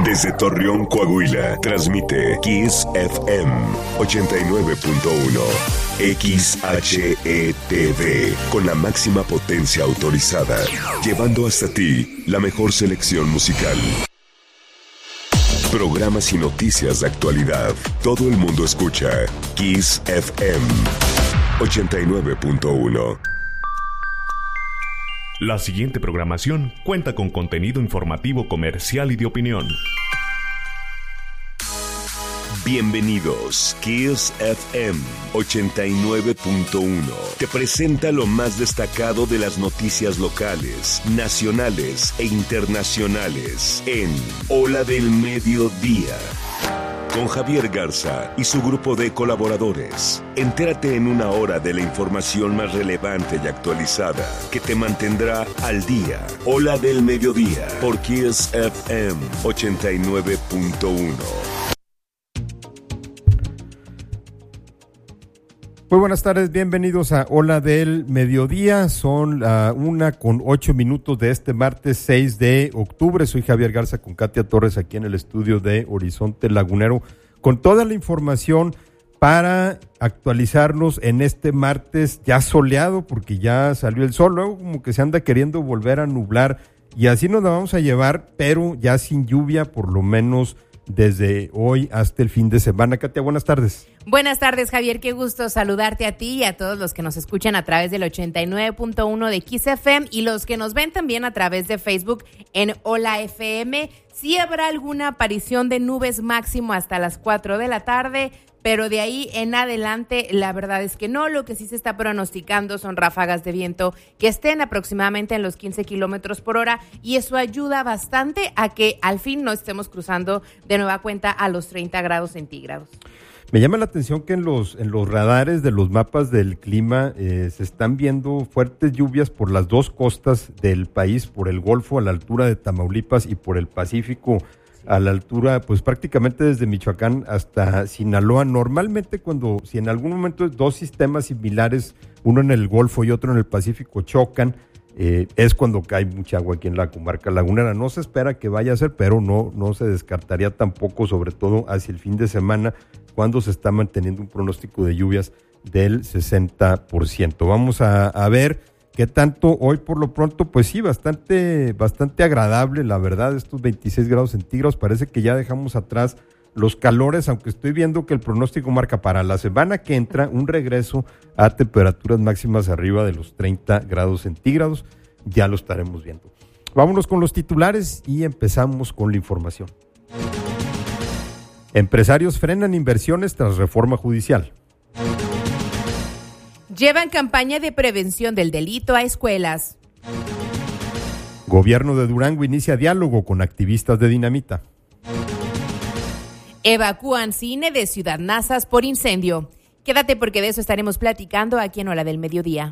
Desde Torreón, Coahuila, transmite Kiss FM 89.1. XHETV, con la máxima potencia autorizada, llevando hasta ti la mejor selección musical. Programas y noticias de actualidad. Todo el mundo escucha Kiss FM 89.1. La siguiente programación cuenta con contenido informativo, comercial y de opinión. Bienvenidos, Kiss FM 89.1 te presenta lo más destacado de las noticias locales, nacionales e internacionales en Ola del Mediodía. Con Javier Garza y su grupo de colaboradores. Entérate en una hora de la información más relevante y actualizada que te mantendrá al día. Ola del Mediodía por Kiss FM 89.1. Muy buenas tardes, bienvenidos a Ola del Mediodía. Son 1:08 de este martes 6 de octubre. Soy Javier Garza con Katia Torres aquí en el estudio de Horizonte Lagunero con toda la información para actualizarnos en este martes ya soleado porque ya salió el sol. Luego como que se anda queriendo volver a nublar y así nos la vamos a llevar, pero ya sin lluvia por lo menos desde hoy hasta el fin de semana. Katia, buenas tardes. Buenas tardes, Javier, qué gusto saludarte a ti y a todos los que nos escuchan a través del 89.1 de Kiss FM y los que nos ven también a través de Facebook en Hola FM. Sí habrá alguna aparición de nubes máximo hasta las 4 de la tarde, pero de ahí en adelante la verdad es que no. Lo que sí se está pronosticando son ráfagas de viento que estén aproximadamente en los 15 kilómetros por hora y eso ayuda bastante a que al fin no estemos cruzando de nueva cuenta a los 30 grados centígrados. Me llama la atención que en los radares de los mapas del clima se están viendo fuertes lluvias por las dos costas del país, por el Golfo a la altura de Tamaulipas y por el Pacífico a la altura, pues prácticamente desde Michoacán hasta Sinaloa. Normalmente si en algún momento dos sistemas similares, uno en el Golfo y otro en el Pacífico, chocan, es cuando cae mucha agua aquí en la comarca lagunera. No se espera que vaya a ser, pero no se descartaría tampoco, sobre todo hacia el fin de semana, cuando se está manteniendo un pronóstico de lluvias del 60%. Vamos a ver qué tanto hoy por lo pronto, pues sí, bastante agradable, la verdad, estos 26 grados centígrados. Parece que ya dejamos atrás los calores, aunque estoy viendo que el pronóstico marca para la semana que entra un regreso a temperaturas máximas arriba de los 30 grados centígrados. Ya lo estaremos viendo. Vámonos con los titulares y empezamos con la información. Empresarios frenan inversiones tras reforma judicial. Llevan campaña de prevención del delito a escuelas. Gobierno de Durango inicia diálogo con activistas de Dinamita. Evacúan cine de Ciudad Nazas por incendio. Quédate porque de eso estaremos platicando aquí en Ola del Mediodía.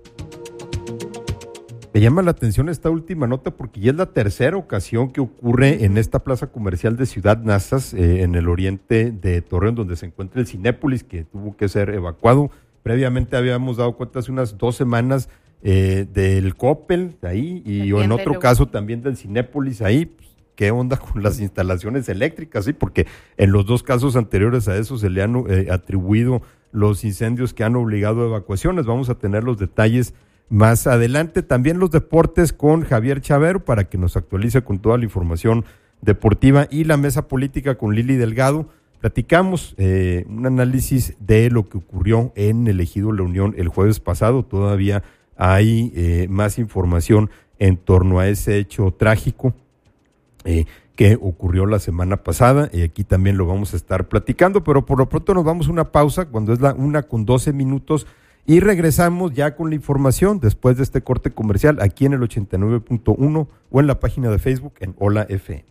Me llama la atención esta última nota porque ya es la tercera ocasión que ocurre en esta plaza comercial de Ciudad Nazas, en el oriente de Torreón, donde se encuentra el Cinépolis, que tuvo que ser evacuado. Previamente habíamos dado cuenta hace unas 2 semanas del Coppel ahí y en otro caso también del Cinépolis ahí. Pues, ¿qué onda con las instalaciones eléctricas? Sí, porque en los dos casos anteriores a eso se le han atribuido los incendios que han obligado a evacuaciones. Vamos a tener los detalles más adelante. También los deportes con Javier Chavero para que nos actualice con toda la información deportiva y la mesa política con Lili Delgado. Platicamos un análisis de lo que ocurrió en el Ejido La Unión el jueves pasado. Todavía hay más información en torno a ese hecho trágico que ocurrió la semana pasada. Aquí también lo vamos a estar platicando, pero por lo pronto nos vamos a una pausa cuando es la 1:12 y regresamos ya con la información después de este corte comercial aquí en el 89.1 o en la página de Facebook en Hola FM.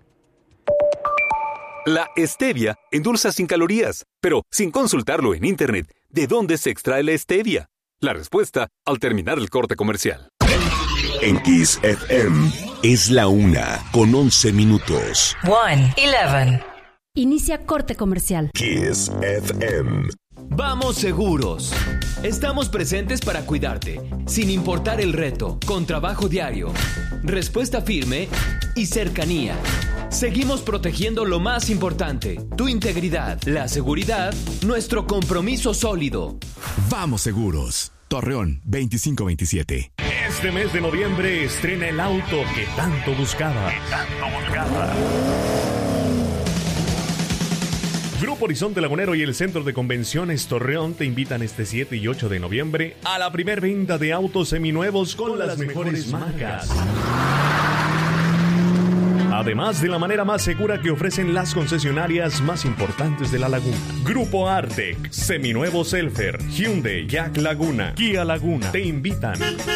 La stevia endulza sin calorías, pero sin consultarlo en internet. ¿De dónde se extrae la stevia? La respuesta al terminar el corte comercial. En Kiss FM es la 1:11. 1:11. Inicia corte comercial. Kiss FM. Vamos seguros. Estamos presentes para cuidarte, sin importar el reto, con trabajo diario, respuesta firme y cercanía. Seguimos protegiendo lo más importante, tu integridad, la seguridad, nuestro compromiso sólido. Vamos seguros. Torreón 2527. Este mes de noviembre estrena el auto que tanto buscaba. Grupo Horizonte Lagunero y el Centro de Convenciones Torreón te invitan este 7 y 8 de noviembre a la primer venta de autos seminuevos con las mejores marcas. Además de la manera más segura que ofrecen las concesionarias más importantes de la laguna. Grupo Artec, Seminuevo Selfer, Hyundai, Jack Laguna, Kia Laguna te invitan.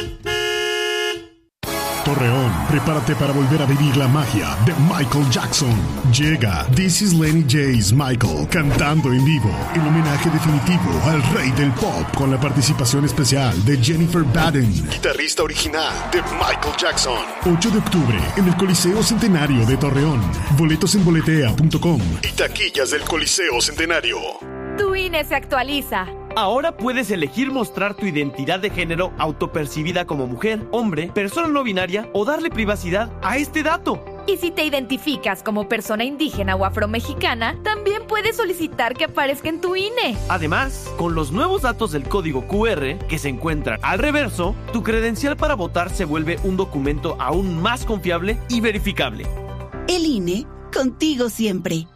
Torreón, prepárate para volver a vivir la magia de Michael Jackson. Llega This Is Lenny J's Michael, cantando en vivo, el homenaje definitivo al rey del pop, con la participación especial de Jennifer Baden, guitarrista original de Michael Jackson. 8 de octubre, en el Coliseo Centenario de Torreón. Boletos en boletea.com y taquillas del Coliseo Centenario. Tu INE se actualiza. Ahora puedes elegir mostrar tu identidad de género autopercibida como mujer, hombre, persona no binaria o darle privacidad a este dato. Y si te identificas como persona indígena o afromexicana, también puedes solicitar que aparezca en tu INE. Además, con los nuevos datos del código QR que se encuentran al reverso, tu credencial para votar se vuelve un documento aún más confiable y verificable. El INE, contigo siempre.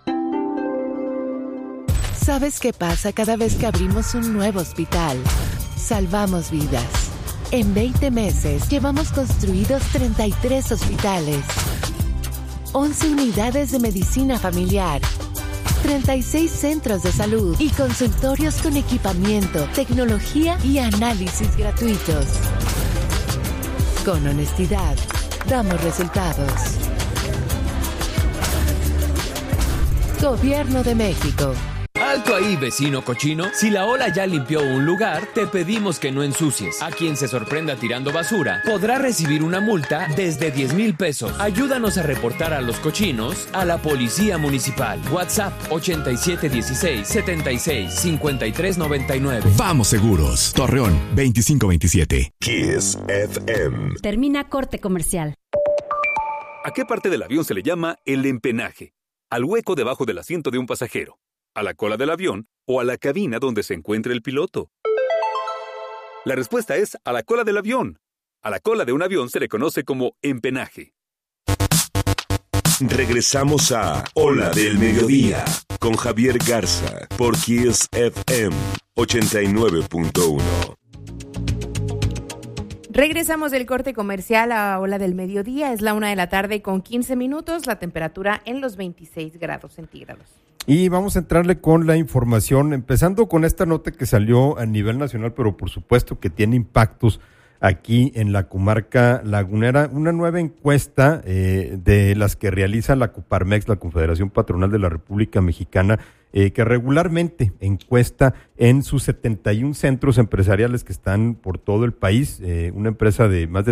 ¿Sabes qué pasa cada vez que abrimos un nuevo hospital? Salvamos vidas. En 20 meses llevamos construidos 33 hospitales, 11 unidades de medicina familiar, 36 centros de salud y consultorios con equipamiento, tecnología y análisis gratuitos. Con honestidad, damos resultados. Gobierno de México. Alto ahí, vecino cochino. Si la ola ya limpió un lugar, te pedimos que no ensucies. A quien se sorprenda tirando basura podrá recibir una multa desde 10,000 pesos. Ayúdanos a reportar a los cochinos a la Policía Municipal. WhatsApp 8716-765399. Vamos seguros. Torreón 2527. Kiss FM. Termina corte comercial. ¿A qué parte del avión se le llama el empenaje? Al hueco debajo del asiento de un pasajero, a la cola del avión o a la cabina donde se encuentre el piloto. La respuesta es a la cola del avión. A la cola de un avión se le conoce como empenaje. Regresamos a Ola del Mediodía con Javier Garza por Kiss FM 89.1. Regresamos del corte comercial a Ola del Mediodía. Es la 1:00 con 15 minutos. La temperatura en los 26 grados centígrados. Y vamos a entrarle con la información, empezando con esta nota que salió a nivel nacional, pero por supuesto que tiene impactos aquí en la comarca lagunera. Una nueva encuesta de las que realiza la Coparmex, la Confederación Patronal de la República Mexicana, que regularmente encuesta en sus 71 centros empresariales que están por todo el país, una encuesta de más de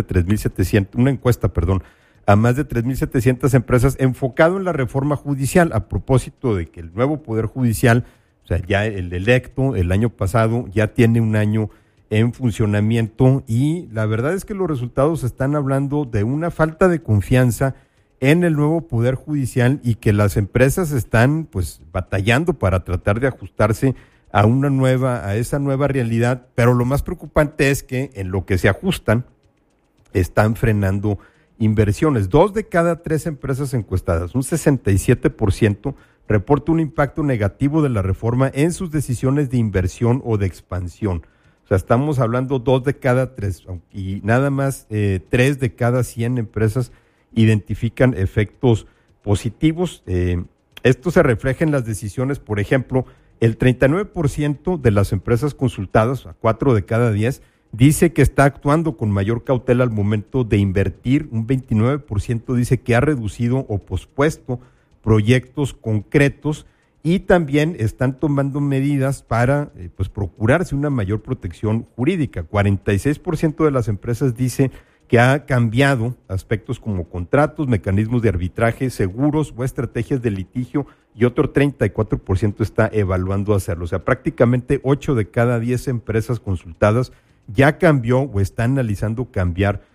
3,700 a más de 3,700 empresas, enfocado en la reforma judicial, a propósito de que el nuevo Poder Judicial, o sea, ya el electo el año pasado, ya tiene un año en funcionamiento, y la verdad es que los resultados están hablando de una falta de confianza en el nuevo Poder Judicial y que las empresas están pues batallando para tratar de ajustarse a esa nueva realidad, pero lo más preocupante es que en lo que se ajustan están frenando inversiones. 2 de cada 3 empresas encuestadas, un 67%, reporta un impacto negativo de la reforma en sus decisiones de inversión o de expansión. O sea, estamos hablando 2 de cada 3, y nada más 3 de cada 100 empresas identifican efectos positivos. Esto se refleja en las decisiones. Por ejemplo, el 39% de las empresas consultadas, a 4 de cada 10, dice que está actuando con mayor cautela al momento de invertir. Un 29% dice que ha reducido o pospuesto proyectos concretos, y también están tomando medidas para procurarse una mayor protección jurídica. 46% de las empresas dice que ha cambiado aspectos como contratos, mecanismos de arbitraje, seguros o estrategias de litigio, y otro 34% está evaluando hacerlo. O sea, prácticamente 8 de cada 10 empresas consultadas ya cambió o está analizando cambiar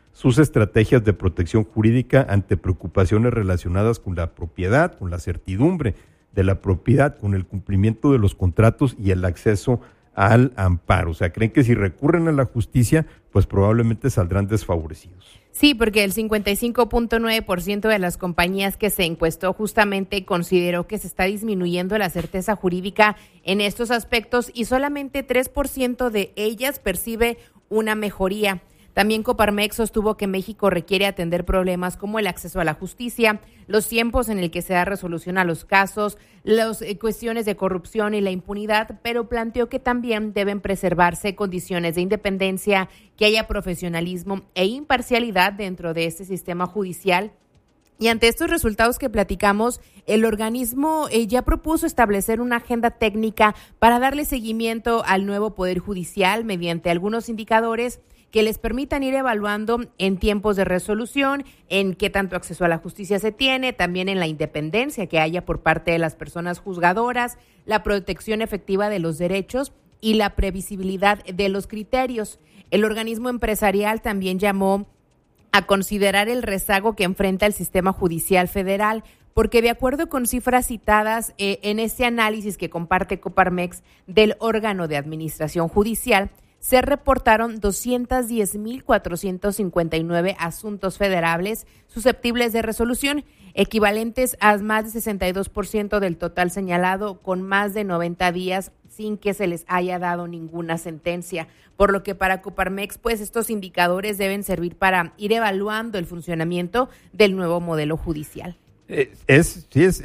sus estrategias de protección jurídica ante preocupaciones relacionadas con la propiedad, con la certidumbre de la propiedad, con el cumplimiento de los contratos y el acceso al amparo. O sea, creen que si recurren a la justicia, pues probablemente saldrán desfavorecidos. Sí, porque el 55.9% de las compañías que se encuestó justamente consideró que se está disminuyendo la certeza jurídica en estos aspectos y solamente 3% de ellas percibe una mejoría. También Coparmex sostuvo que México requiere atender problemas como el acceso a la justicia, los tiempos en el que se da resolución a los casos, las cuestiones de corrupción y la impunidad, pero planteó que también deben preservarse condiciones de independencia, que haya profesionalismo e imparcialidad dentro de este sistema judicial. Y ante estos resultados que platicamos, el organismo ya propuso establecer una agenda técnica para darle seguimiento al nuevo Poder Judicial mediante algunos indicadores que les permitan ir evaluando en tiempos de resolución, en qué tanto acceso a la justicia se tiene, también en la independencia que haya por parte de las personas juzgadoras, la protección efectiva de los derechos y la previsibilidad de los criterios. El organismo empresarial también llamó a considerar el rezago que enfrenta el sistema judicial federal, porque de acuerdo con cifras citadas en este análisis que comparte Coparmex del órgano de administración judicial, se reportaron 210,459 asuntos federables susceptibles de resolución, equivalentes a más de 62% del total señalado, con más de 90 días sin que se les haya dado ninguna sentencia. Por lo que para Coparmex, pues estos indicadores deben servir para ir evaluando el funcionamiento del nuevo modelo judicial. Es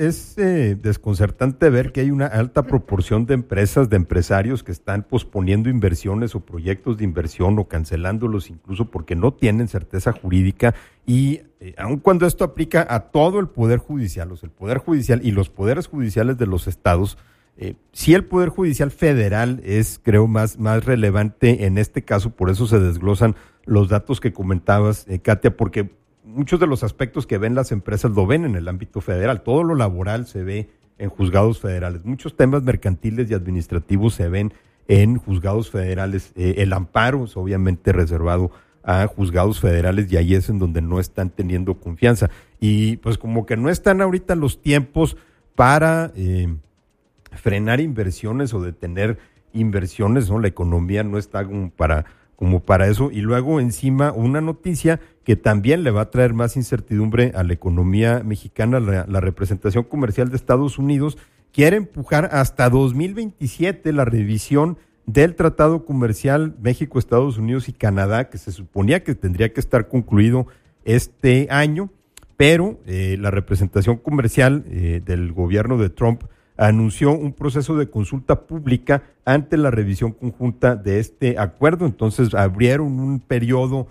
desconcertante ver que hay una alta proporción de empresas, de empresarios que están posponiendo inversiones o proyectos de inversión o cancelándolos incluso porque no tienen certeza jurídica y aun cuando esto aplica a todo el Poder Judicial, o sea, el Poder Judicial y los poderes judiciales de los estados, sí el Poder Judicial federal es, creo, más relevante en este caso, por eso se desglosan los datos que comentabas, Katia, porque muchos de los aspectos que ven las empresas lo ven en el ámbito federal. Todo lo laboral se ve en juzgados federales. Muchos temas mercantiles y administrativos se ven en juzgados federales. El amparo es obviamente reservado a juzgados federales y ahí es en donde no están teniendo confianza. Y pues como que no están ahorita los tiempos para frenar inversiones o detener inversiones, ¿no? La economía no está como para eso, y luego encima una noticia que también le va a traer más incertidumbre a la economía mexicana. La representación comercial de Estados Unidos quiere empujar hasta 2027 la revisión del Tratado Comercial México, Estados Unidos y Canadá, que se suponía que tendría que estar concluido este año, pero la representación comercial del gobierno de Trump anunció un proceso de consulta pública ante la revisión conjunta de este acuerdo. Entonces abrieron un periodo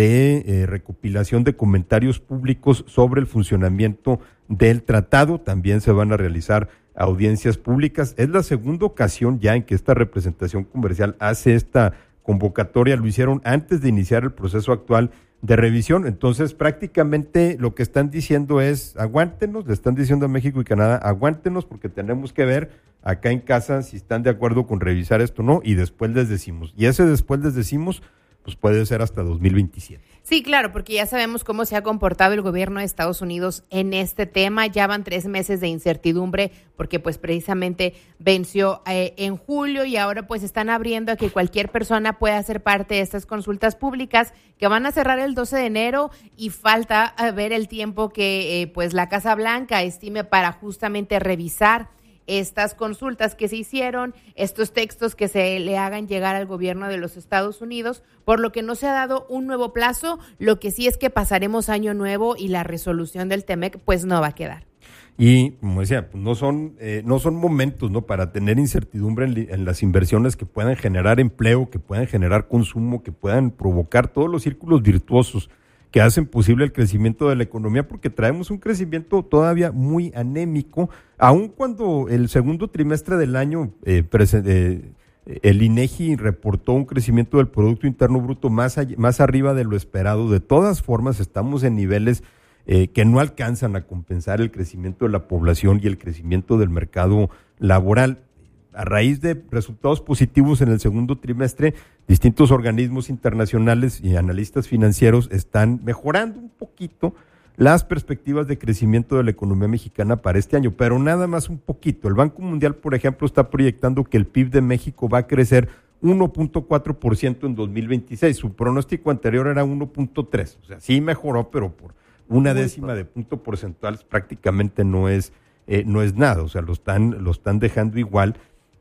de recopilación de comentarios públicos sobre el funcionamiento del tratado. También se van a realizar audiencias públicas. Es la segunda ocasión ya en que esta representación comercial hace esta convocatoria. Lo hicieron antes de iniciar el proceso actual de revisión. Entonces prácticamente lo que están diciendo es aguántenos, le están diciendo a México y Canadá, aguántenos porque tenemos que ver acá en casa si están de acuerdo con revisar esto o no, y después les decimos. Y ese después les decimos, pues puede ser hasta 2027. Sí, claro, porque ya sabemos cómo se ha comportado el gobierno de Estados Unidos en este tema. Ya van 3 meses de incertidumbre porque pues precisamente venció en julio y ahora pues están abriendo a que cualquier persona pueda ser parte de estas consultas públicas que van a cerrar el 12 de enero y falta ver el tiempo que pues la Casa Blanca estime para justamente revisar estas consultas que se hicieron, estos textos que se le hagan llegar al gobierno de los Estados Unidos, por lo que no se ha dado un nuevo plazo. Lo que sí es que pasaremos año nuevo y la resolución del TEMEC pues no va a quedar. Y como decía, no son momentos, ¿no?, para tener incertidumbre en las inversiones que puedan generar empleo, que puedan generar consumo, que puedan provocar todos los círculos virtuosos que hacen posible el crecimiento de la economía, porque traemos un crecimiento todavía muy anémico, aun cuando el segundo trimestre del año el INEGI reportó un crecimiento del Producto Interno Bruto más arriba de lo esperado. De todas formas, estamos en niveles que no alcanzan a compensar el crecimiento de la población y el crecimiento del mercado laboral. a raíz de resultados positivos en el segundo trimestre, distintos organismos internacionales y analistas financieros están mejorando un poquito las perspectivas de crecimiento de la economía mexicana para este año, pero nada más un poquito. El Banco Mundial, por ejemplo, está proyectando que el PIB de México va a crecer 1.4% en 2026. Su pronóstico anterior era 1.3%. O sea, sí mejoró, pero por una décima de punto porcentual prácticamente no es nada. O sea, lo están dejando igual,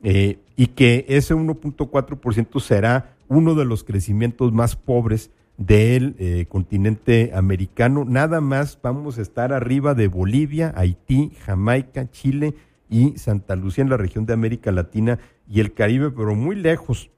y que ese 1.4% será uno de los crecimientos más pobres del continente americano. Nada más vamos a estar arriba de Bolivia, Haití, Jamaica, Chile y Santa Lucía en la región de América Latina y el Caribe, pero muy lejos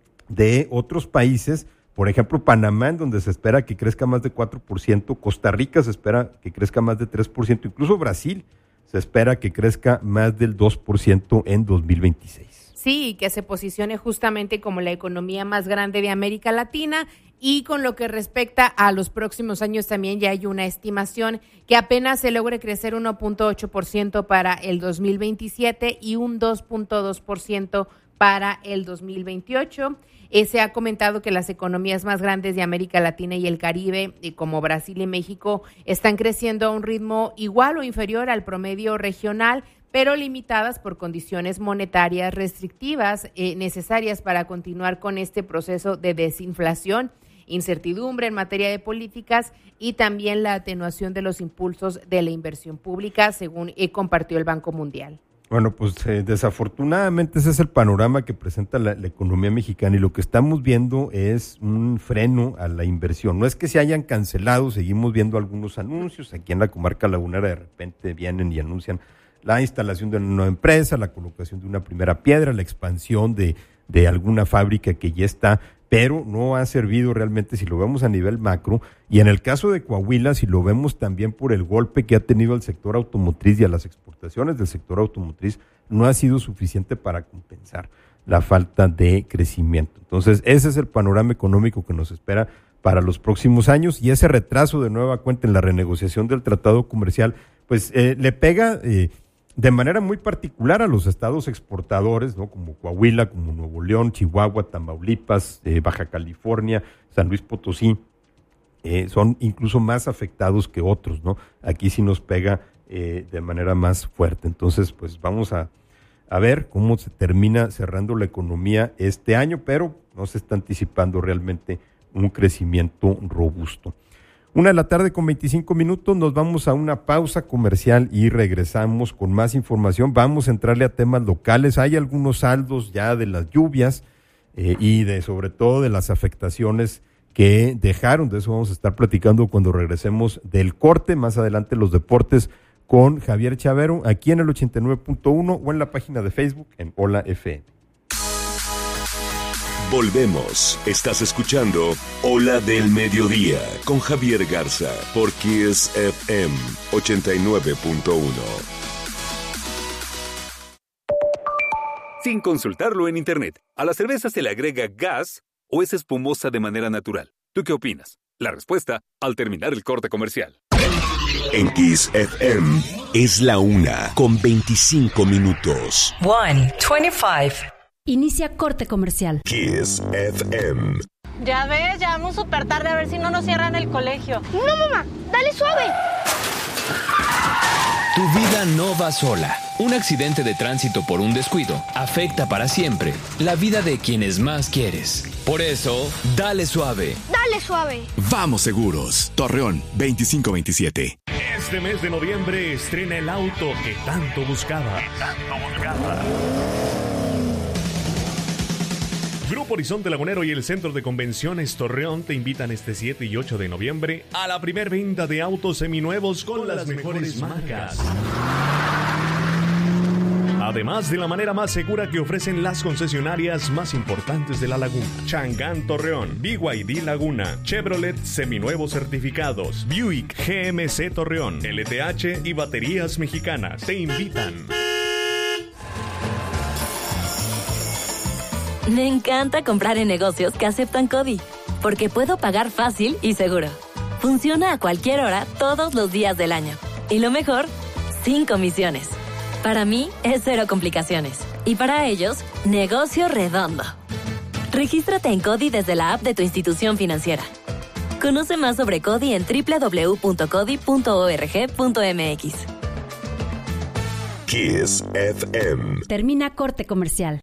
de otros países. Por ejemplo, Panamá, en donde se espera que crezca más de 4%, Costa Rica se espera que crezca más de 3%, incluso Brasil se espera que crezca más del 2% en 2026. Sí, que se posicione justamente como la economía más grande de América Latina. Y con lo que respecta a los próximos años también ya hay una estimación que apenas se logre crecer 1.8% para el 2027 y un 2.2% para el 2028. Se ha comentado que las economías más grandes de América Latina y el Caribe, como Brasil y México, están creciendo a un ritmo igual o inferior al promedio regional, pero limitadas por condiciones monetarias restrictivas necesarias para continuar con este proceso de desinflación, incertidumbre en materia de políticas y también la atenuación de los impulsos de la inversión pública, según compartió el Banco Mundial. Bueno, pues desafortunadamente ese es el panorama que presenta la economía mexicana, y lo que estamos viendo es un freno a la inversión. No es que se hayan cancelado, seguimos viendo algunos anuncios. Aquí en la comarca lagunera de repente vienen y anuncian la instalación de una nueva empresa, la colocación de una primera piedra, la expansión de alguna fábrica que ya está, pero no ha servido realmente si lo vemos a nivel macro. Y en el caso de Coahuila, si lo vemos también por el golpe que ha tenido el sector automotriz y a las exportaciones del sector automotriz, no ha sido suficiente para compensar la falta de crecimiento. Entonces, ese es el panorama económico que nos espera para los próximos años, y ese retraso de nueva cuenta en la renegociación del tratado comercial, pues le pega de manera muy particular a los estados exportadores, ¿no? Como Coahuila, como Nuevo León, Chihuahua, Tamaulipas, Baja California, San Luis Potosí, son incluso más afectados que otros, ¿no? Aquí sí nos pega de manera más fuerte. Entonces, pues vamos a ver cómo se termina cerrando la economía este año, pero no se está anticipando realmente un crecimiento robusto. 1:25 p.m, nos vamos a una pausa comercial y regresamos con más información. Vamos a entrarle a temas locales. Hay algunos saldos ya de las lluvias y sobre todo de las afectaciones que dejaron. De eso vamos a estar platicando cuando regresemos del corte. Más adelante los deportes con Javier Chavero, aquí en el 89.1 o en la página de Facebook en Hola FM. Volvemos. Estás escuchando Hola del Mediodía con Javier Garza por Kiss FM 89.1. Sin consultarlo en internet, ¿a la cerveza se le agrega gas o es espumosa de manera natural? ¿Tú qué opinas? La respuesta al terminar el corte comercial. En Kiss FM es la 1:25. 1:25. Inicia corte comercial. Kiss FM. Ya ves, ya vamos súper tarde, a ver si no nos cierran el colegio. No, mamá, dale suave. Tu vida no va sola. Un accidente de tránsito por un descuido afecta para siempre la vida de quienes más quieres. Por eso, dale suave. Dale suave. Vamos seguros. Torreón 2527. Este mes de noviembre estrena el auto que tanto buscabas. Grupo Horizonte Lagunero y el Centro de Convenciones Torreón te invitan este 7 y 8 de noviembre a la primer venta de autos seminuevos con las mejores marcas. Además de la manera más segura que ofrecen las concesionarias más importantes de la laguna. Changán Torreón, BYD Laguna, Chevrolet seminuevos certificados, Buick GMC Torreón, LTH y Baterías Mexicanas te invitan. Me encanta comprar en negocios que aceptan CODI, porque puedo pagar fácil y seguro. Funciona a cualquier hora, todos los días del año. Y lo mejor, sin comisiones. Para mí, es cero complicaciones. Y para ellos, negocio redondo. Regístrate en CODI desde la app de tu institución financiera. Conoce más sobre CODI en www.codi.org.mx. Kiss FM. Termina corte comercial.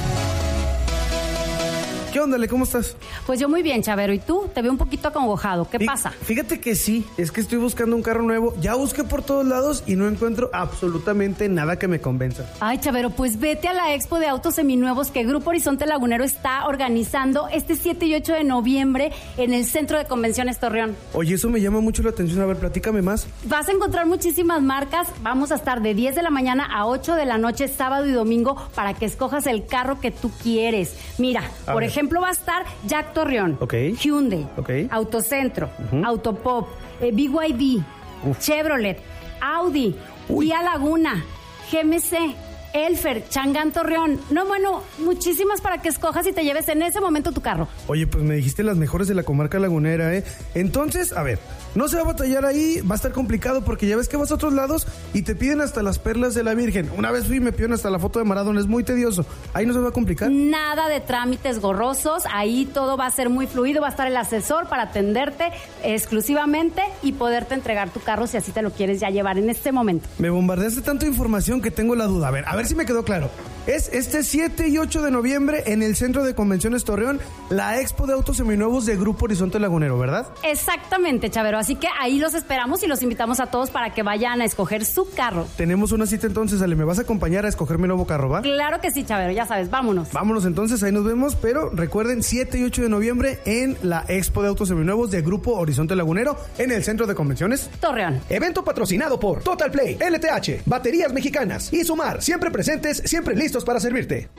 ¿Qué onda, Ale? ¿Cómo estás? Pues yo muy bien, Chavero. ¿Y tú? Te veo un poquito acongojado. ¿Qué pasa? Fíjate que sí. Es que estoy buscando un carro nuevo. Ya busqué por todos lados y no encuentro absolutamente nada que me convenza. Ay, Chavero, pues vete a la Expo de Autos Seminuevos que Grupo Horizonte Lagunero está organizando este 7 y 8 de noviembre en el Centro de Convenciones Torreón. Oye, eso me llama mucho la atención. A ver, platícame más. Vas a encontrar muchísimas marcas. Vamos a estar de 10 de la mañana a 8 de la noche, sábado y domingo, para que escojas el carro que tú quieres. Mira, por ejemplo, va a estar Jack Torreón, Hyundai, Autocentro, Autopop, BYD, Chevrolet, Audi, Kia Laguna, GMC, Elfer, Changán Torreón. No, bueno, muchísimas para que escojas y te lleves en ese momento tu carro. Oye, pues me dijiste las mejores de la comarca lagunera, ¿eh? Entonces, a ver, no se va a batallar ahí, va a estar complicado porque ya ves que vas a otros lados y te piden hasta las perlas de la Virgen. Una vez fui y me pidieron hasta la foto de Maradona, es muy tedioso. Ahí no se va a complicar. Nada de trámites gorrosos, ahí todo va a ser muy fluido, va a estar el asesor para atenderte exclusivamente y poderte entregar tu carro si así te lo quieres ya llevar en este momento. Me bombardeaste tanta información que tengo la duda. A ver si me quedó claro. Es este 7 y 8 de noviembre en el Centro de Convenciones Torreón, la Expo de Autos Seminuevos de Grupo Horizonte Lagunero, ¿verdad? Exactamente, Chavero. Así que ahí los esperamos y los invitamos a todos para que vayan a escoger su carro. Tenemos una cita entonces, Ale. ¿Me vas a acompañar a escoger mi nuevo carro, va? Claro que sí, Chavero. Ya sabes, vámonos. Vámonos entonces, ahí nos vemos. Pero recuerden, 7 y 8 de noviembre en la Expo de Autos Seminuevos de Grupo Horizonte Lagunero en el Centro de Convenciones Torreón. Evento patrocinado por Total Play, LTH, Baterías Mexicanas y Sumar. Siempre presentes, siempre listos para servirte.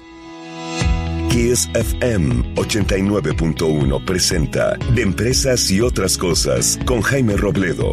Kiss FM 89.1 presenta De Empresas y Otras Cosas con Jaime Robledo.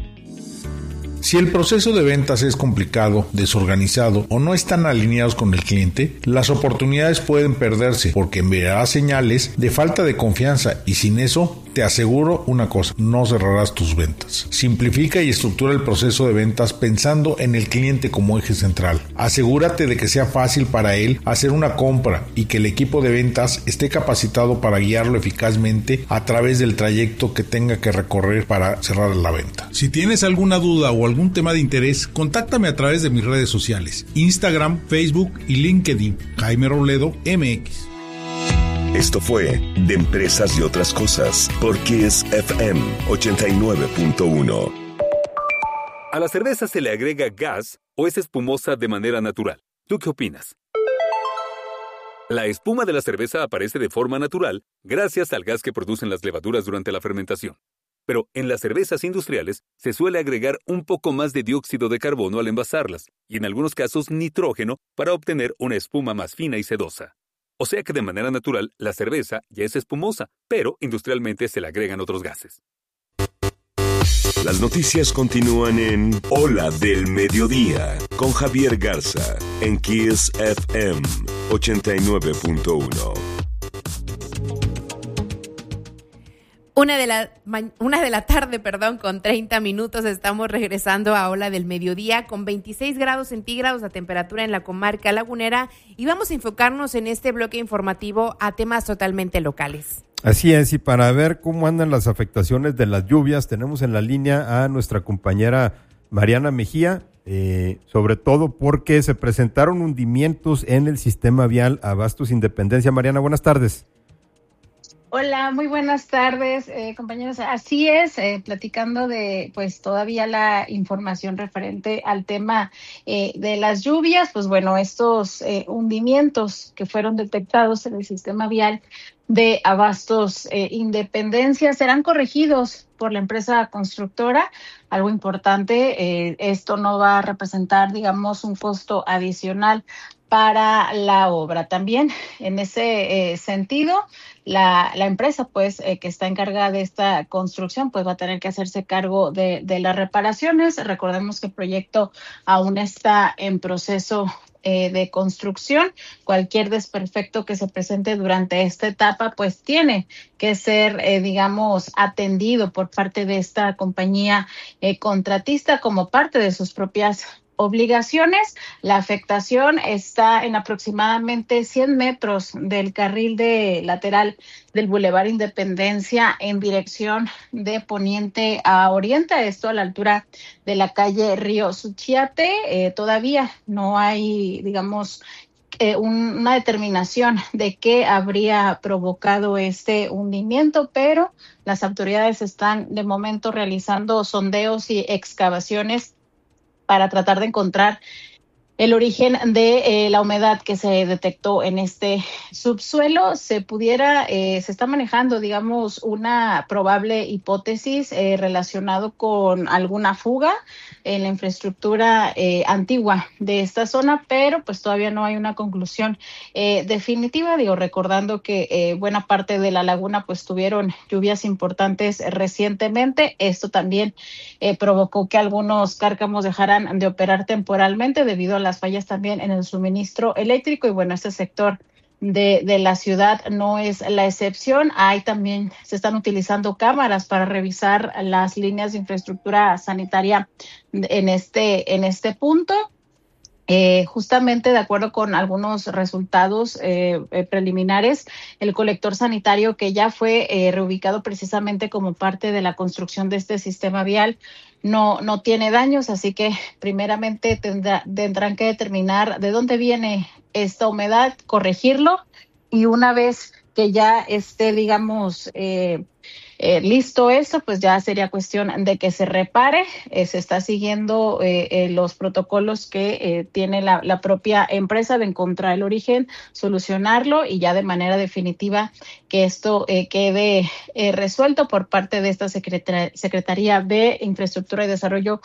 Si el proceso de ventas es complicado, desorganizado o no están alineados con el cliente, las oportunidades pueden perderse porque enviarás señales de falta de confianza y sin eso, te aseguro una cosa, no cerrarás tus ventas. Simplifica y estructura el proceso de ventas pensando en el cliente como eje central. Asegúrate de que sea fácil para él hacer una compra y que el equipo de ventas esté capacitado para guiarlo eficazmente a través del trayecto que tenga que recorrer para cerrar la venta. Si tienes alguna duda o algún tema de interés, contáctame a través de mis redes sociales, Instagram, Facebook y LinkedIn, Jaime Robledo MX. Esto fue De Empresas y Otras Cosas por Kiss FM 89.1. A la cerveza se le agrega gas o es espumosa de manera natural. ¿Tú qué opinas? La espuma de la cerveza aparece de forma natural gracias al gas que producen las levaduras durante la fermentación. Pero en las cervezas industriales se suele agregar un poco más de dióxido de carbono al envasarlas y en algunos casos nitrógeno para obtener una espuma más fina y sedosa. O sea que de manera natural la cerveza ya es espumosa, pero industrialmente se le agregan otros gases. Las noticias continúan en Hola del Mediodía con Javier Garza en Kiss FM 89.1. Una de la tarde, con 30 minutos. Estamos regresando a Hola del Mediodía con 26 grados centígrados la temperatura en la comarca lagunera y vamos a enfocarnos en este bloque informativo a temas totalmente locales. Así es, y para ver cómo andan las afectaciones de las lluvias, tenemos en la línea a nuestra compañera Mariana Mejía, sobre todo porque se presentaron hundimientos en el sistema vial Abastos Independencia. Mariana, buenas tardes. Hola, muy buenas tardes, compañeros. Así es, platicando de pues todavía la información referente al tema de las lluvias, pues bueno, estos hundimientos que fueron detectados en el sistema vial de Abastos Independencia serán corregidos por la empresa constructora. Algo importante, esto no va a representar, digamos, un costo adicional para la obra. También en ese sentido, la empresa pues que está encargada de esta construcción pues va a tener que hacerse cargo de las reparaciones. Recordemos que el proyecto aún está en proceso de construcción. Cualquier desperfecto que se presente durante esta etapa pues tiene que ser digamos atendido por parte de esta compañía contratista como parte de sus propias obligaciones. La afectación está en aproximadamente 100 metros del carril de lateral del Boulevard Independencia en dirección de poniente a oriente, esto a la altura de la calle Río Suchiate. Todavía no hay, digamos, una determinación de qué habría provocado este hundimiento, pero las autoridades están de momento realizando sondeos y excavaciones para tratar de encontrar el origen de la humedad que se detectó en este subsuelo. Se está manejando, digamos, una probable hipótesis relacionado con alguna fuga en la infraestructura antigua de esta zona, pero pues todavía no hay una conclusión definitiva. Recordando que buena parte de la laguna pues tuvieron lluvias importantes recientemente. Esto también provocó que algunos cárcamos dejaran de operar temporalmente debido a las fallas también en el suministro eléctrico, y bueno, este sector de la ciudad no es la excepción. Se están utilizando cámaras para revisar las líneas de infraestructura sanitaria en este punto. Justamente de acuerdo con algunos resultados preliminares, el colector sanitario que ya fue reubicado precisamente como parte de la construcción de este sistema vial no tiene daños, así que primeramente tendrán que determinar de dónde viene esta humedad, corregirlo, y una vez que ya esté, digamos, listo eso, pues ya sería cuestión de que se repare. Se está siguiendo los protocolos que tiene la propia empresa de encontrar el origen, solucionarlo y ya de manera definitiva que esto quede resuelto por parte de esta Secretaría de Infraestructura y Desarrollo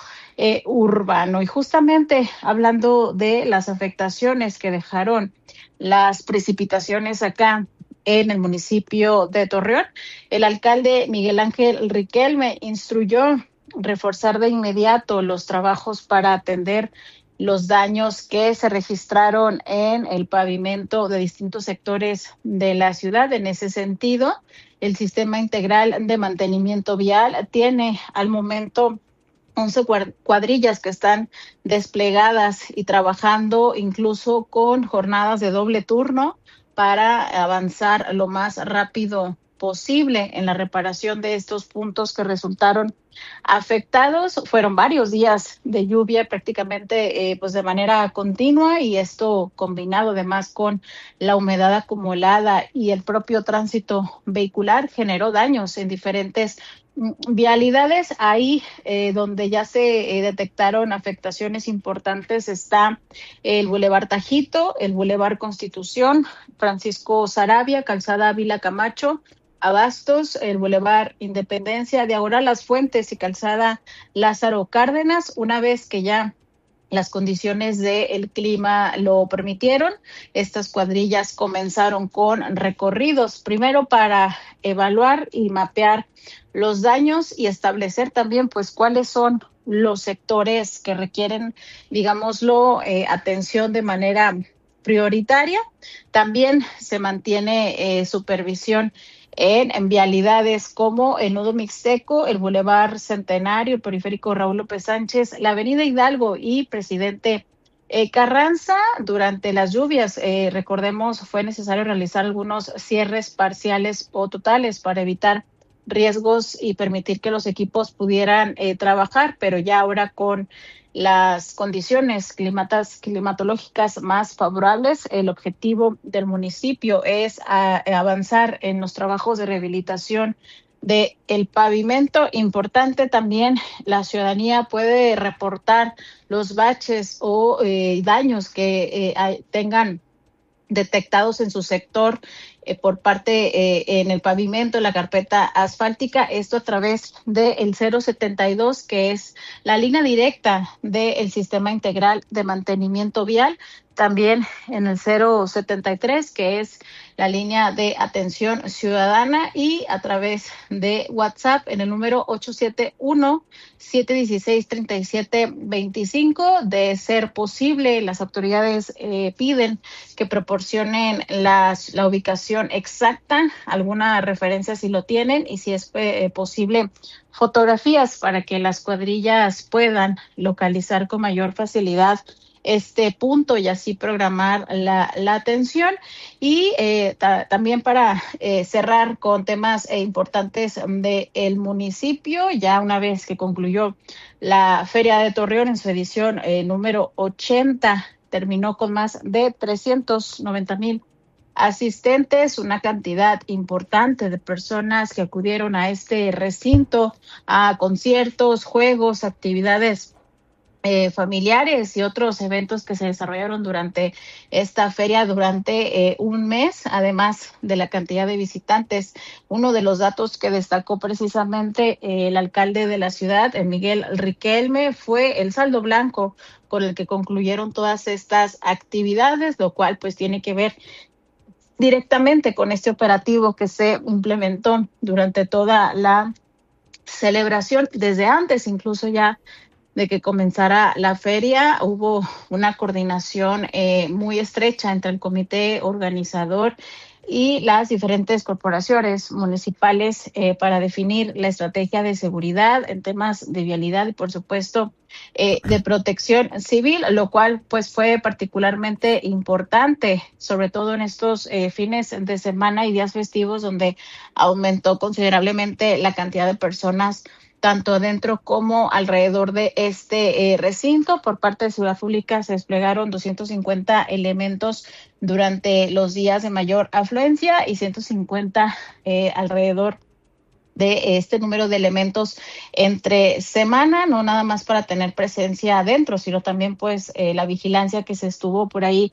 Urbano. Y justamente hablando de las afectaciones que dejaron las precipitaciones acá en el municipio de Torreón, el alcalde Miguel Ángel Riquelme instruyó reforzar de inmediato los trabajos para atender los daños que se registraron en el pavimento de distintos sectores de la ciudad. En ese sentido, el Sistema Integral de Mantenimiento Vial tiene al momento 11 cuadrillas que están desplegadas y trabajando incluso con jornadas de doble turno para avanzar lo más rápido posible en la reparación de estos puntos que resultaron afectados. Fueron varios días de lluvia prácticamente pues de manera continua, y esto combinado además con la humedad acumulada y el propio tránsito vehicular generó daños en diferentes vialidades. Ahí donde ya se detectaron afectaciones importantes está el Boulevard Tajito, el Boulevard Constitución, Francisco Saravia, Calzada Ávila Camacho, Abastos, el Boulevard Independencia, Diagonal Las Fuentes y Calzada Lázaro Cárdenas. Una vez que ya las condiciones del clima lo permitieron, estas cuadrillas comenzaron con recorridos, primero para evaluar y mapear los daños y establecer también pues cuáles son los sectores que requieren, digámoslo, atención de manera prioritaria. También se mantiene supervisión en vialidades como el Nudo Mixteco, el Boulevard Centenario, el Periférico Raúl López Sánchez, la Avenida Hidalgo y Presidente Carranza. Durante las lluvias, recordemos, fue necesario realizar algunos cierres parciales o totales para evitar riesgos y permitir que los equipos pudieran trabajar, pero ya ahora con las condiciones climatológicas más favorables, el objetivo del municipio es avanzar en los trabajos de rehabilitación del pavimento. Importante también, la ciudadanía puede reportar los baches o daños que tengan detectados en su sector por parte en el pavimento, en la carpeta asfáltica, esto a través del 072, que es la línea directa del Sistema Integral de Mantenimiento Vial. también en el 073, que es la línea de atención ciudadana, y a través de WhatsApp en el número 871-716-3725. De ser posible, las autoridades piden que proporcionen la ubicación exacta, alguna referencia si lo tienen, y si es posible, fotografías para que las cuadrillas puedan localizar con mayor facilidad este punto y así programar la atención. Y también para cerrar con temas importantes del municipio, ya una vez que concluyó la Feria de Torreón en su edición número 80, terminó con más de 390,000 asistentes, una cantidad importante de personas que acudieron a este recinto, a conciertos, juegos, actividades familiares y otros eventos que se desarrollaron durante esta feria durante un mes, además de la cantidad de visitantes. Uno de los datos que destacó precisamente el alcalde de la ciudad, Miguel Riquelme, fue el saldo blanco con el que concluyeron todas estas actividades, lo cual pues tiene que ver directamente con este operativo que se implementó durante toda la celebración, desde antes incluso ya de que comenzara la feria. Hubo una coordinación muy estrecha entre el comité organizador y las diferentes corporaciones municipales para definir la estrategia de seguridad en temas de vialidad y, por supuesto, de protección civil, lo cual pues fue particularmente importante, sobre todo en estos fines de semana y días festivos, donde aumentó considerablemente la cantidad de personas tanto dentro como alrededor de este recinto. Por parte de Seguridad Pública se desplegaron 250 elementos durante los días de mayor afluencia y 150 alrededor de este número de elementos entre semana, no nada más para tener presencia adentro, sino también pues la vigilancia que se estuvo por ahí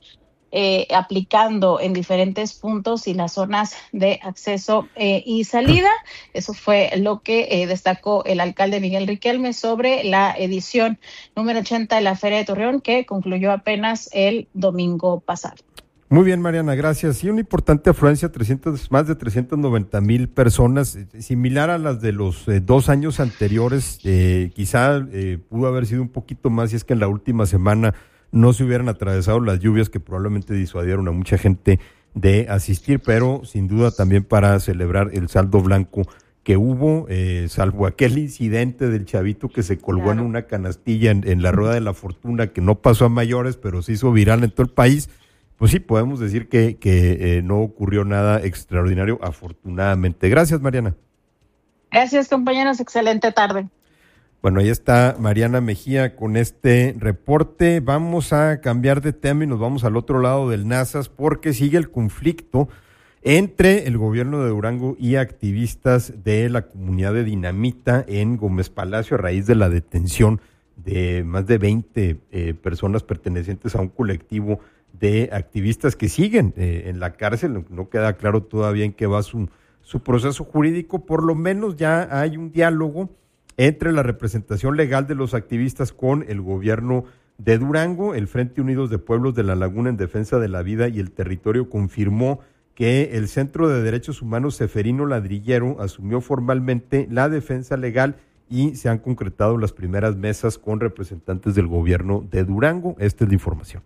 aplicando en diferentes puntos y las zonas de acceso y salida. Eso fue lo que destacó el alcalde Miguel Riquelme sobre la edición número 80 de la Feria de Torreón, que concluyó apenas el domingo pasado. Muy bien, Mariana, gracias. Y una importante afluencia, más de 390,000 personas, similar a las de los 2 años anteriores. Quizá pudo haber sido un poquito más si es que en la última semana no se hubieran atravesado las lluvias que probablemente disuadieron a mucha gente de asistir, pero sin duda también para celebrar el saldo blanco que hubo, salvo aquel incidente del chavito que se colgó en una canastilla en la Rueda de la Fortuna, que no pasó a mayores, pero se hizo viral en todo el país. Pues sí, podemos decir que no ocurrió nada extraordinario, afortunadamente. Gracias, Mariana. Gracias, compañeros. Excelente tarde. Bueno, ahí está Mariana Mejía con este reporte. Vamos a cambiar de tema y nos vamos al otro lado del Nazas, porque sigue el conflicto entre el gobierno de Durango y activistas de la comunidad de Dinamita en Gómez Palacio a raíz de la detención de más de 20 personas pertenecientes a un colectivo de activistas que siguen en la cárcel. No queda claro todavía en qué va su proceso jurídico. Por lo menos ya hay un diálogo entre la representación legal de los activistas con el gobierno de Durango. El Frente Unidos de Pueblos de la Laguna en Defensa de la Vida y el Territorio confirmó que el Centro de Derechos Humanos Ceferino Ladrillero asumió formalmente la defensa legal y se han concretado las primeras mesas con representantes del gobierno de Durango. Esta es la información.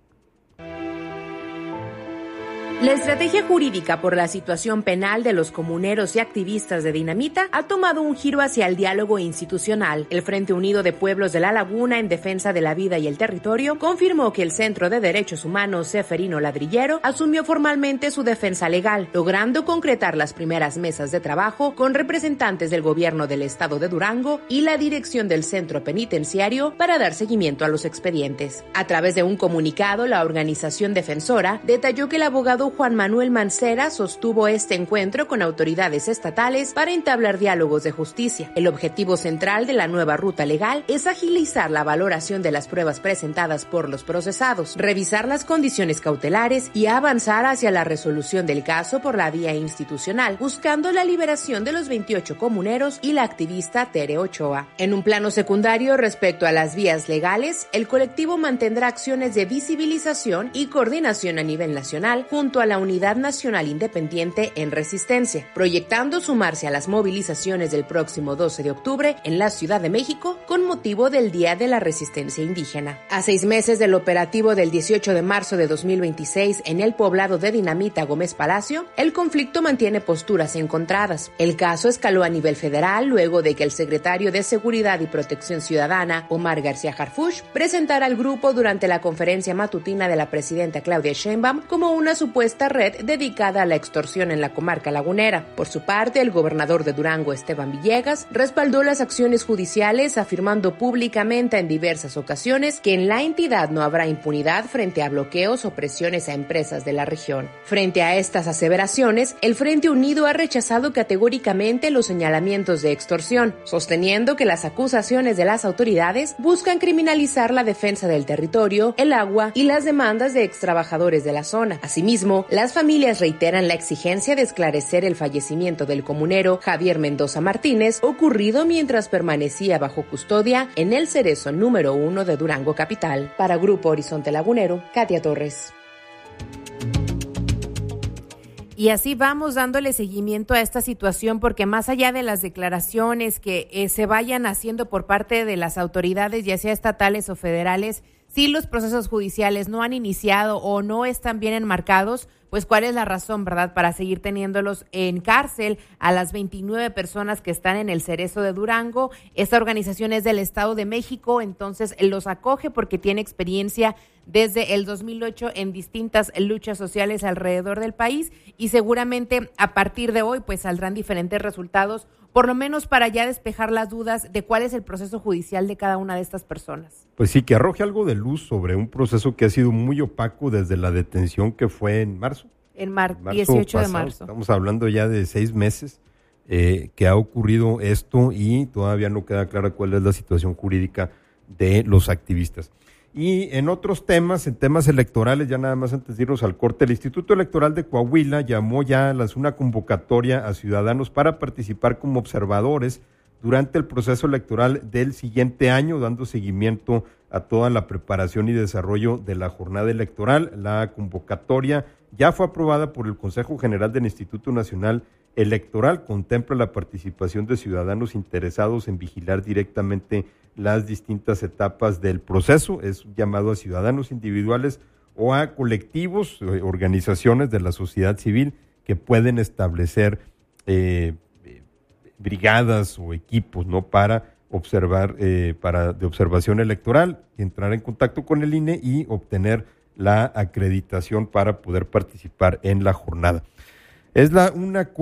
La estrategia jurídica por la situación penal de los comuneros y activistas de Dinamita ha tomado un giro hacia el diálogo institucional. El Frente Unido de Pueblos de la Laguna en Defensa de la Vida y el Territorio confirmó que el Centro de Derechos Humanos Ceferino Ladrillero asumió formalmente su defensa legal, logrando concretar las primeras mesas de trabajo con representantes del gobierno del estado de Durango y la dirección del centro penitenciario para dar seguimiento a los expedientes. A través de un comunicado, la organización defensora detalló que el abogado Estado, Juan Manuel Mancera, sostuvo este encuentro con autoridades estatales para entablar diálogos de justicia. El objetivo central de la nueva ruta legal es agilizar la valoración de las pruebas presentadas por los procesados, revisar las condiciones cautelares y avanzar hacia la resolución del caso por la vía institucional, buscando la liberación de los 28 comuneros y la activista Tere Ochoa. En un plano secundario, respecto a las vías legales, el colectivo mantendrá acciones de visibilización y coordinación a nivel nacional junto a la Unidad Nacional Independiente en Resistencia, proyectando sumarse a las movilizaciones del próximo 12 de octubre en la Ciudad de México con motivo del Día de la Resistencia Indígena. A 6 meses del operativo del 18 de marzo de 2026 en el poblado de Dinamita Gómez Palacio, el conflicto mantiene posturas encontradas. El caso escaló a nivel federal luego de que el secretario de Seguridad y Protección Ciudadana, Omar García Harfuch, presentara al grupo durante la conferencia matutina de la presidenta Claudia Sheinbaum como una supuesta red dedicada a la extorsión en la comarca lagunera. Por su parte, el gobernador de Durango, Esteban Villegas, respaldó las acciones judiciales, afirmando públicamente en diversas ocasiones que en la entidad no habrá impunidad frente a bloqueos o presiones a empresas de la región. Frente a estas aseveraciones, el Frente Unido ha rechazado categóricamente los señalamientos de extorsión, sosteniendo que las acusaciones de las autoridades buscan criminalizar la defensa del territorio, el agua y las demandas de extrabajadores de la zona. Asimismo, las familias reiteran la exigencia de esclarecer el fallecimiento del comunero Javier Mendoza Martínez, ocurrido mientras permanecía bajo custodia en el Cerezo número 1 de Durango capital. Para Grupo Horizonte Lagunero, Katia Torres. Y así vamos dándole seguimiento a esta situación, porque más allá de las declaraciones que se vayan haciendo por parte de las autoridades, ya sea estatales o federales, si los procesos judiciales no han iniciado o no están bien enmarcados, pues cuál es la razón, ¿verdad?, para seguir teniéndolos en cárcel a las 29 personas que están en el Cerezo de Durango. Esta organización es del Estado de México, entonces los acoge porque tiene experiencia desde el 2008 en distintas luchas sociales alrededor del país, y seguramente a partir de hoy pues saldrán diferentes resultados, por lo menos para ya despejar las dudas de cuál es el proceso judicial de cada una de estas personas. Pues sí, que arroje algo de luz sobre un proceso que ha sido muy opaco desde la detención que fue en marzo. En marzo 18 de marzo. Estamos hablando ya de 6 meses que ha ocurrido esto, y todavía no queda clara cuál es la situación jurídica de los activistas. Y en otros temas, en temas electorales, ya nada más antes de irnos al corte, el Instituto Electoral de Coahuila llamó ya una convocatoria a ciudadanos para participar como observadores durante el proceso electoral del siguiente año, dando seguimiento a toda la preparación y desarrollo de la jornada electoral. La convocatoria ya fue aprobada por el Consejo General del Instituto Nacional Electoral, contempla la participación de ciudadanos interesados en vigilar directamente las distintas etapas del proceso. Es un llamado a ciudadanos individuales o a colectivos, organizaciones de la sociedad civil que pueden establecer brigadas o equipos, ¿no?, para observar, de observación electoral, entrar en contacto con el INE y obtener la acreditación para poder participar en la jornada. Es una